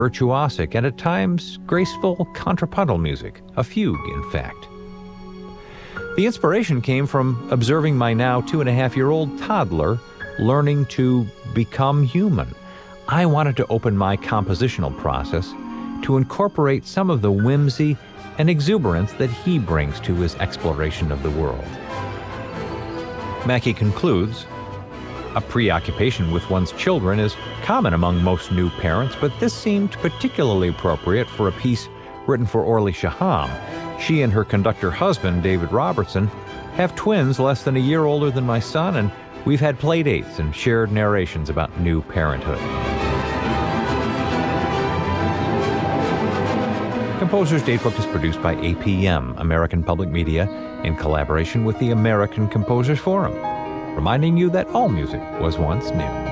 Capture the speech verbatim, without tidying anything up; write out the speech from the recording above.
virtuosic and at times graceful contrapuntal music, a fugue, in fact. The inspiration came from observing my now two-and-a-half-year-old toddler learning to become human. I wanted to open my compositional process to incorporate some of the whimsy and exuberance that he brings to his exploration of the world. Mackey concludes, a preoccupation with one's children is common among most new parents, but this seemed particularly appropriate for a piece written for Orly Shaham. She and her conductor husband, David Robertson, have twins less than a year older than my son, and we've had play dates and shared narrations about new parenthood. Composer's Datebook is produced by A P M, American Public Media, in collaboration with the American Composers Forum, reminding you that all music was once new.